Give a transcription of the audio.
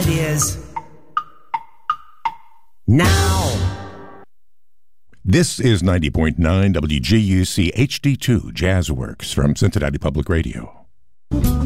ideas. Now. This is 90.9 WGUC HD2 Jazzworks from Cincinnati Public Radio.